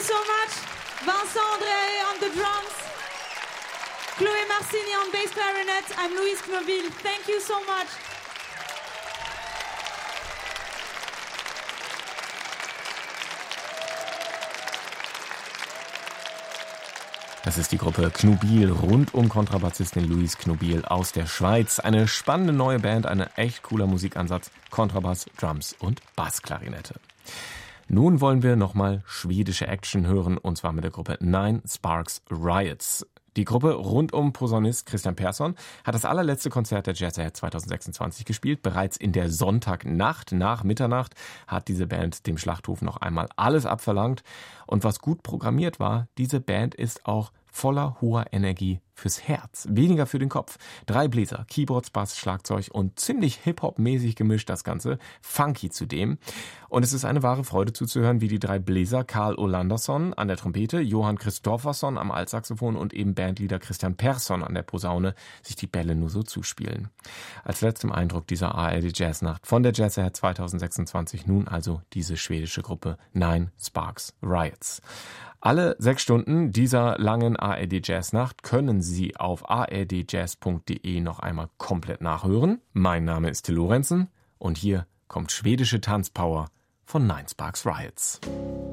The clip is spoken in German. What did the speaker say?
so much. Vincent André on the drums. Chloé Marcini on bass clarinet. I'm Louise Knobil. Thank you so much. Das ist die Gruppe Knobil rund um Kontrabassistin Louise Knobil aus der Schweiz. Eine spannende neue Band, ein echt cooler Musikansatz. Kontrabass, Drums und Bassklarinette. Nun wollen wir nochmal schwedische Action hören, und zwar mit der Gruppe Nine Sparks Riots. Die Gruppe rund um Posaunist Christian Persson hat das allerletzte Konzert der Jazz Ahead 2026 gespielt. Bereits in der Sonntagnacht nach Mitternacht hat diese Band dem Schlachthof noch einmal alles abverlangt. Und was gut programmiert war, diese Band ist auch voller hoher Energie fürs Herz, weniger für den Kopf. 3 Bläser, Keyboards, Bass, Schlagzeug und ziemlich Hip-Hop-mäßig gemischt das Ganze, funky zudem. Und es ist eine wahre Freude zuzuhören, wie die 3 Bläser Carl Olandersson an der Trompete, Johan Kristoffersson am Altsaxophon und eben Bandleader Christian Persson an der Posaune sich die Bälle nur so zuspielen. Als letztem Eindruck dieser ARD Jazznacht von der Jazz Ahead 2026 nun also diese schwedische Gruppe Nine Sparks Riots. Alle 6 Stunden dieser langen ARD Jazznacht können Sie auf ardjazz.de noch einmal komplett nachhören. Mein Name ist Till Lorenzen und hier kommt schwedische Tanzpower von Nine Sparks Riots.